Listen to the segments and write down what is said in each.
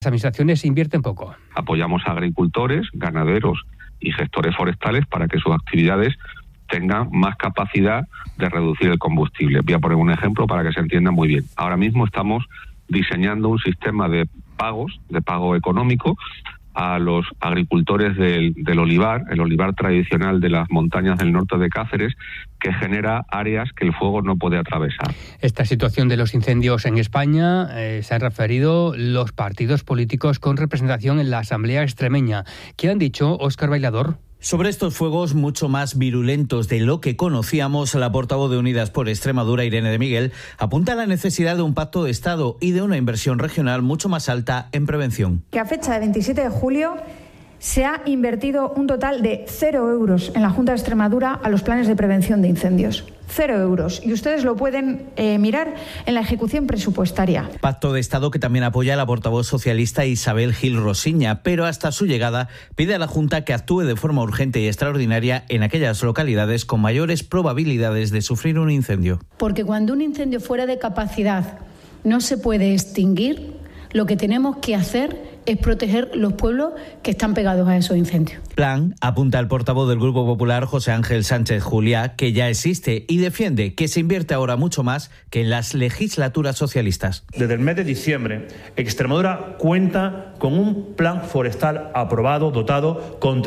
administraciones invierten poco. Apoyamos a agricultores, ganaderos y gestores forestales para que sus actividades tengan más capacidad de reducir el combustible. Voy a poner un ejemplo para que se entienda muy bien. Ahora mismo estamos diseñando un sistema de pago económico a los agricultores del olivar, el olivar tradicional de las montañas del norte de Cáceres, que genera áreas que el fuego no puede atravesar. Esta situación de los incendios en España se han referido los partidos políticos con representación en la Asamblea Extremeña. ¿Qué han dicho, Óscar Bailador? Sobre estos fuegos mucho más virulentos de lo que conocíamos, la portavoz de Unidas por Extremadura, Irene de Miguel, apunta a la necesidad de un pacto de Estado y de una inversión regional mucho más alta en prevención. Que a fecha de 27 de julio se ha invertido un total de 0 euros en la Junta de Extremadura a los planes de prevención de incendios. 0 euros. Y ustedes lo pueden mirar en la ejecución presupuestaria. Pacto de Estado que también apoya la portavoz socialista Isabel Gil Rosiña, pero hasta su llegada pide a la Junta que actúe de forma urgente y extraordinaria en aquellas localidades con mayores probabilidades de sufrir un incendio. Porque cuando un incendio fuera de capacidad no se puede extinguir, lo que tenemos que hacer es proteger los pueblos que están pegados a esos incendios. Plan, apunta el portavoz del Grupo Popular, José Ángel Sánchez Juliá, que ya existe y defiende que se invierte ahora mucho más que en las legislaturas socialistas. Desde el mes de diciembre, Extremadura cuenta con un plan forestal aprobado, dotado con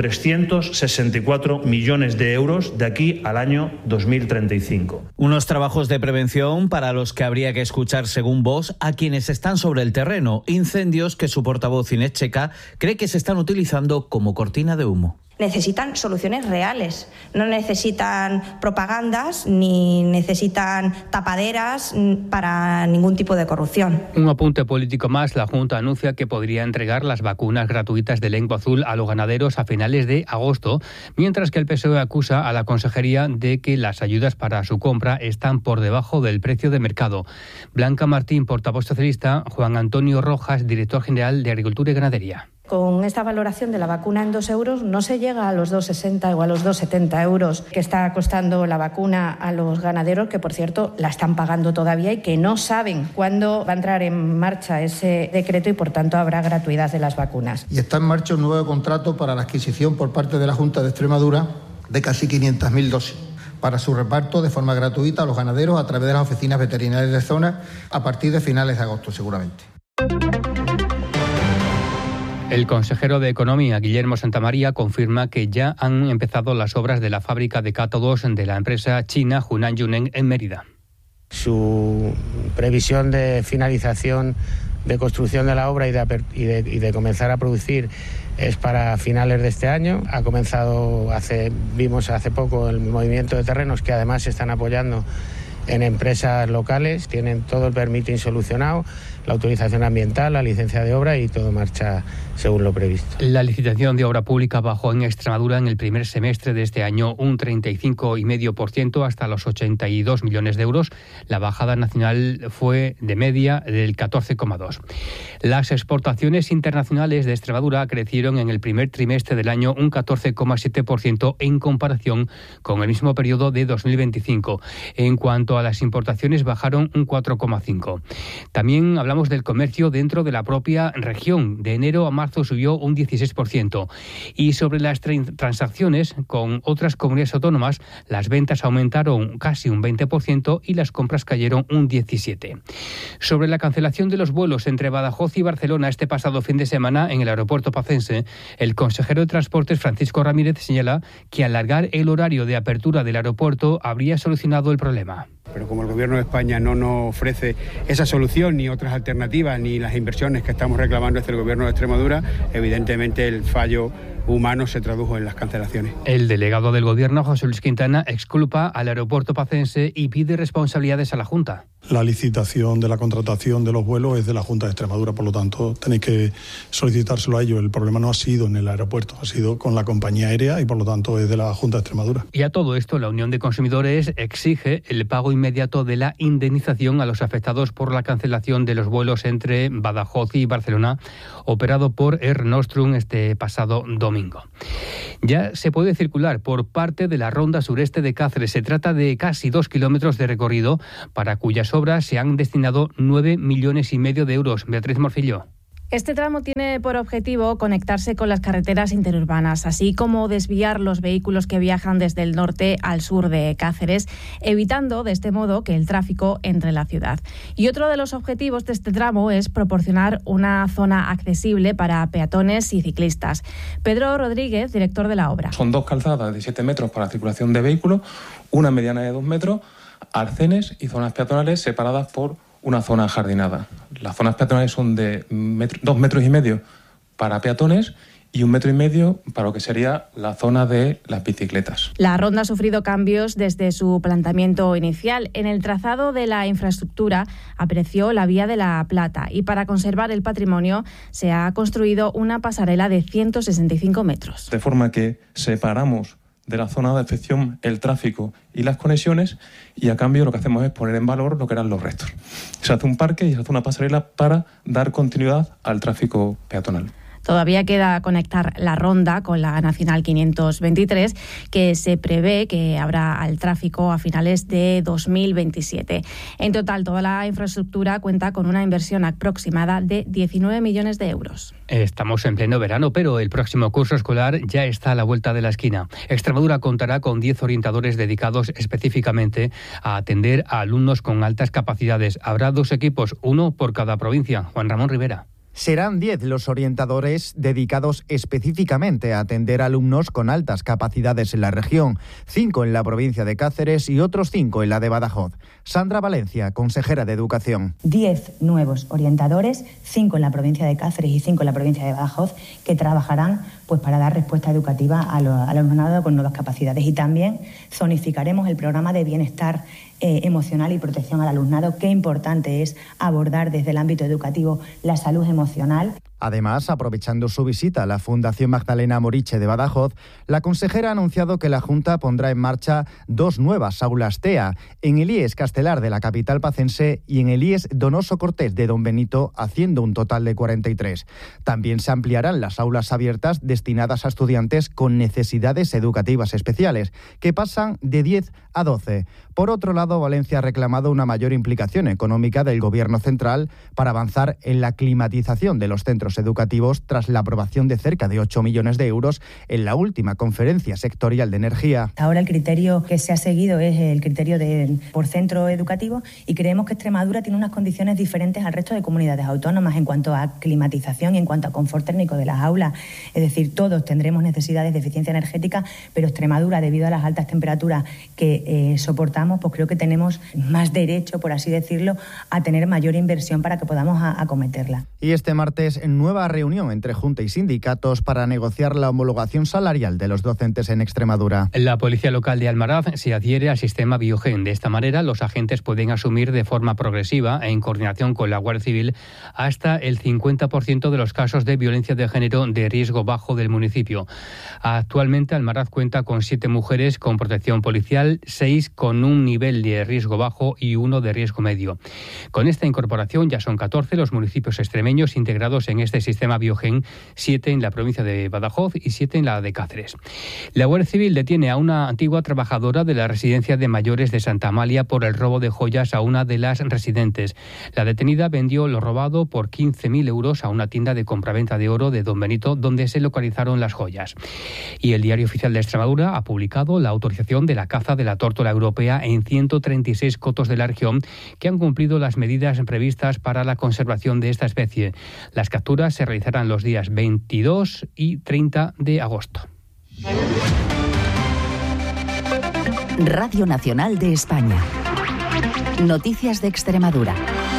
364 millones de euros de aquí al año 2035. Unos trabajos de prevención para los que habría que escuchar, según Vox, a quienes están sobre el terreno. Incendios que su portavoz Inés Checa cree que se están utilizando como cortina de humo. Necesitan soluciones reales, no necesitan propagandas ni necesitan tapaderas para ningún tipo de corrupción. Un apunte político más, la Junta anuncia que podría entregar las vacunas gratuitas de lengua azul a los ganaderos a finales de agosto, mientras que el PSOE acusa a la Consejería de que las ayudas para su compra están por debajo del precio de mercado. Blanca Martín, portavoz socialista, Juan Antonio Rojas, director general de Agricultura y Ganadería. Con esta valoración de la vacuna en 2 euros no se llega a los 2,60 o a los 2,70 euros que está costando la vacuna a los ganaderos, que por cierto la están pagando todavía y que no saben cuándo va a entrar en marcha ese decreto y por tanto habrá gratuidad de las vacunas. Y está en marcha un nuevo contrato para la adquisición por parte de la Junta de Extremadura de casi 500.000 dosis para su reparto de forma gratuita a los ganaderos a través de las oficinas veterinarias de zona a partir de finales de agosto seguramente. El consejero de Economía, Guillermo Santamaría, confirma que ya han empezado las obras de la fábrica de cátodos de la empresa china Hunan Yuneng en Mérida. Su previsión de finalización de construcción de la obra y de comenzar a producir es para finales de este año. Ha comenzado, vimos hace poco el movimiento de terrenos que además se están apoyando en empresas locales, tienen todo el permitting solucionado, la autorización ambiental, la licencia de obra y todo marcha según lo previsto. La licitación de obra pública bajó en Extremadura en el primer semestre de este año un 35,5% hasta los 82 millones de euros. La bajada nacional fue de media del 14,2%. Las exportaciones internacionales de Extremadura crecieron en el primer trimestre del año un 14,7% en comparación con el mismo periodo de 2025. En cuanto a las importaciones, bajaron un 4,5%. También hablamos del comercio dentro de la propia región. De enero a marzo subió un 16%. Y sobre las transacciones con otras comunidades autónomas, las ventas aumentaron casi un 20% y las compras cayeron un 17%. Sobre la cancelación de los vuelos entre Badajoz y Barcelona este pasado fin de semana en el aeropuerto pacense, el consejero de Transportes, Francisco Ramírez, señala que alargar el horario de apertura del aeropuerto habría solucionado el problema. Pero como el Gobierno de España no nos ofrece esa solución, ni otras alternativas, ni las inversiones que estamos reclamando desde el Gobierno de Extremadura, evidentemente el fallo humano se tradujo en las cancelaciones. El delegado del Gobierno, José Luis Quintana, exculpa al aeropuerto pacense y pide responsabilidades a la Junta. La licitación de la contratación de los vuelos es de la Junta de Extremadura, por lo tanto tenéis que solicitárselo a ellos. El problema no ha sido en el aeropuerto, ha sido con la compañía aérea y por lo tanto es de la Junta de Extremadura. Y a todo esto, la Unión de Consumidores exige el pago inmediato de la indemnización a los afectados por la cancelación de los vuelos entre Badajoz y Barcelona, operado por Air Nostrum este pasado domingo. Ya se puede circular por parte de la ronda sureste de Cáceres. Se trata de casi 2 kilómetros de recorrido para cuyas obras se han destinado 9,5 millones de euros. Beatriz Morcillo. Este tramo tiene por objetivo conectarse con las carreteras interurbanas, así como desviar los vehículos que viajan desde el norte al sur de Cáceres, evitando de este modo que el tráfico entre en la ciudad. Y otro de los objetivos de este tramo es proporcionar una zona accesible para peatones y ciclistas. Pedro Rodríguez, director de la obra. Son 2 calzadas de 7 metros para circulación de vehículos, una mediana de 2 metros, arcenes y zonas peatonales separadas por una zona jardinada. Las zonas peatonales son de 2,5 metros para peatones y 1,5 metros para lo que sería la zona de las bicicletas. La ronda ha sufrido cambios desde su planteamiento inicial. En el trazado de la infraestructura apareció la Vía de la Plata y para conservar el patrimonio se ha construido una pasarela de 165 metros. De forma que separamos de la zona de afección el tráfico y las conexiones, y a cambio lo que hacemos es poner en valor lo que eran los restos. Se hace un parque y se hace una pasarela para dar continuidad al tráfico peatonal. Todavía queda conectar la ronda con la Nacional 523, que se prevé que habrá al tráfico a finales de 2027. En total, toda la infraestructura cuenta con una inversión aproximada de 19 millones de euros. Estamos en pleno verano, pero el próximo curso escolar ya está a la vuelta de la esquina. Extremadura contará con 10 orientadores dedicados específicamente a atender a alumnos con altas capacidades. Habrá 2 equipos, uno por cada provincia. Juan Ramón Rivera. Serán 10 los orientadores dedicados específicamente a atender a alumnos con altas capacidades en la región, 5 en la provincia de Cáceres y otros 5 en la de Badajoz. Sandra Valencia, consejera de Educación. 10 nuevos orientadores, 5 en la provincia de Cáceres y 5 en la provincia de Badajoz, que trabajarán para dar respuesta educativa al alumnado con nuevas capacidades. Y también zonificaremos el programa de bienestar emocional y protección al alumnado. Qué importante es abordar desde el ámbito educativo la salud emocional. Además, aprovechando su visita a la Fundación Magdalena Moriche de Badajoz, la consejera ha anunciado que la Junta pondrá en marcha 2 nuevas aulas TEA, en el IES Castelar de la capital pacense y en el IES Donoso Cortés de Don Benito, haciendo un total de 43. También se ampliarán las aulas abiertas destinadas a estudiantes con necesidades educativas especiales, que pasan de 10 a 12. Por otro lado, Valencia ha reclamado una mayor implicación económica del Gobierno central para avanzar en la climatización de los centros educativos tras la aprobación de cerca de 8 millones de euros en la última conferencia sectorial de energía. Ahora el criterio que se ha seguido es el criterio por centro educativo y creemos que Extremadura tiene unas condiciones diferentes al resto de comunidades autónomas en cuanto a climatización y en cuanto a confort térmico de las aulas. Es decir, todos tendremos necesidades de eficiencia energética, pero Extremadura, debido a las altas temperaturas que soportamos, pues creo que tenemos más derecho, por así decirlo, a tener mayor inversión para que podamos acometerla. Y este martes, nueva reunión entre Junta y sindicatos para negociar la homologación salarial de los docentes en Extremadura. La Policía Local de Almaraz se adhiere al sistema Biogen. De esta manera, los agentes pueden asumir de forma progresiva, en coordinación con la Guardia Civil, hasta el 50% de los casos de violencia de género de riesgo bajo del municipio. Actualmente, Almaraz cuenta con 7 mujeres con protección policial, 6 con un nivel de riesgo bajo y 1 de riesgo medio. Con esta incorporación ya son 14 los municipios extremeños integrados en este sistema Biogen, 7 en la provincia de Badajoz y 7 en la de Cáceres. La Guardia Civil detiene a una antigua trabajadora de la residencia de mayores de Santa Amalia por el robo de joyas a una de las residentes. La detenida vendió lo robado por 15.000 euros a una tienda de compraventa de oro de Don Benito, donde se localizaron las joyas. Y el Diario Oficial de Extremadura ha publicado la autorización de la caza de la tórtola europea en 136 cotos de la región que han cumplido las medidas previstas para la conservación de esta especie. Las capturas se realizarán los días 22 y 30 de agosto. Radio Nacional de España. Noticias de Extremadura.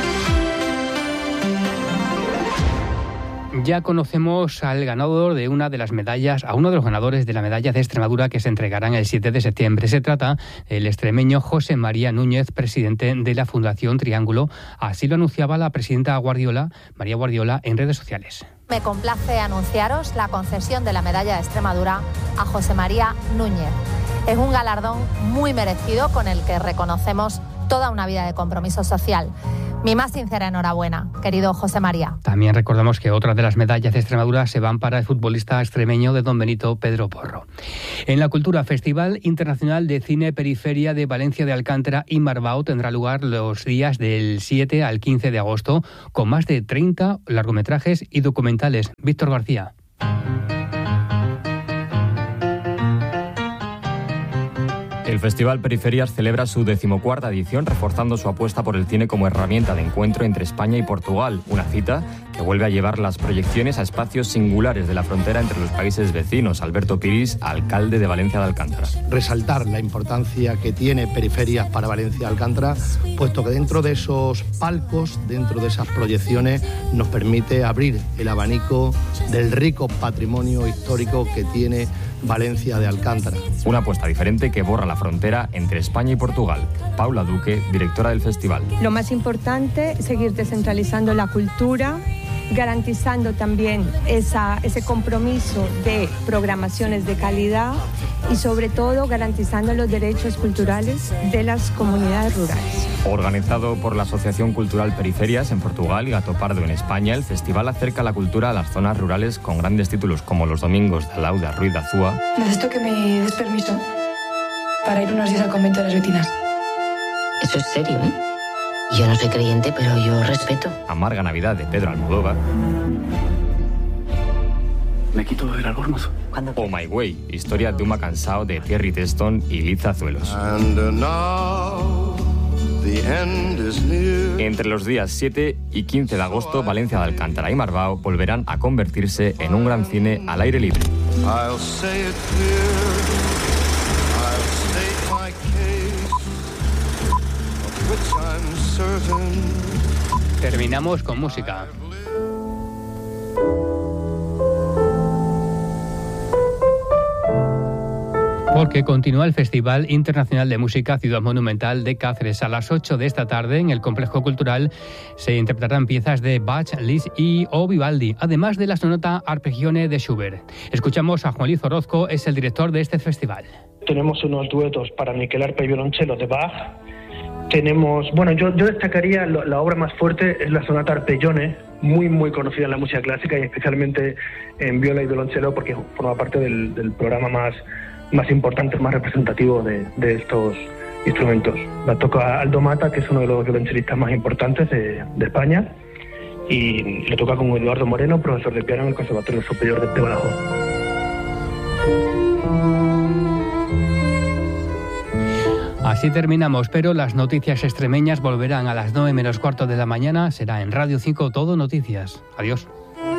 Ya conocemos al ganador de una de las medallas, a uno de los ganadores de la medalla de Extremadura que se entregarán el 7 de septiembre. Se trata del extremeño José María Núñez, presidente de la Fundación Triángulo. Así lo anunciaba la presidenta María Guardiola, en redes sociales. Me complace anunciaros la concesión de la medalla de Extremadura a José María Núñez. Es un galardón muy merecido con el que reconocemos toda una vida de compromiso social. Mi más sincera enhorabuena, querido José María. También recordamos que otras de las medallas de Extremadura se van para el futbolista extremeño de Don Benito, Pedro Porro. En la cultura, Festival Internacional de Cine Periferia de Valencia de Alcántara y Marbao tendrá lugar los días del 7 al 15 de agosto, con más de 30 largometrajes y documentales. Víctor García. El Festival Periferias celebra su 14ª edición, reforzando su apuesta por el cine como herramienta de encuentro entre España y Portugal. Una cita que vuelve a llevar las proyecciones a espacios singulares de la frontera entre los países vecinos. Alberto Piris, alcalde de Valencia de Alcántara. Resaltar la importancia que tiene Periferias para Valencia de Alcántara, puesto que dentro de esos palcos, dentro de esas proyecciones, nos permite abrir el abanico del rico patrimonio histórico que tiene Valencia de Alcántara. Una apuesta diferente que borra la frontera entre España y Portugal. Paula Duque, directora del festival. Lo más importante es seguir descentralizando la cultura, garantizando también ese compromiso de programaciones de calidad y sobre todo garantizando los derechos culturales de las comunidades rurales. Organizado por la Asociación Cultural Periferias en Portugal y Gato Pardo en España, el festival acerca la cultura a las zonas rurales con grandes títulos como Los Domingos de Alauda, Ruiz de Azúa. Necesito que me des permiso para ir unos días al convento de las vecinas. Eso es serio, ¿eh? Yo no soy creyente, pero yo respeto. Amarga Navidad de Pedro Almodóvar. Me quito del albornoz. Oh My Way, historia de un cansado de Thierry Teston y Liz Azuelos. Entre los días 7 y 15 de agosto, Valencia de Alcántara y Marbao volverán a convertirse en un gran cine al aire libre. Terminamos con música. Porque continúa el Festival Internacional de Música Ciudad Monumental de Cáceres. A las 8 de esta tarde, en el Complejo Cultural, se interpretarán piezas de Bach, Liszt o Vivaldi, además de la sonata Arpeggione de Schubert. Escuchamos a Juan Luis Orozco, es el director de este festival. Tenemos unos duetos para niquelarpa y violonchelo de Bach. Tenemos, yo destacaría la obra más fuerte es la sonata Arpeggione, muy conocida en la música clásica y especialmente en viola y violonchelo porque forma parte del programa más importante, más representativo de estos instrumentos. La toca Aldo Mata, que es uno de los violonchelistas más importantes de España, y lo toca con Eduardo Moreno, profesor de piano en el Conservatorio Superior de Badajoz. Así terminamos, pero las noticias extremeñas volverán a las 9 menos cuarto de la mañana. Será en Radio 5 Todo Noticias. Adiós.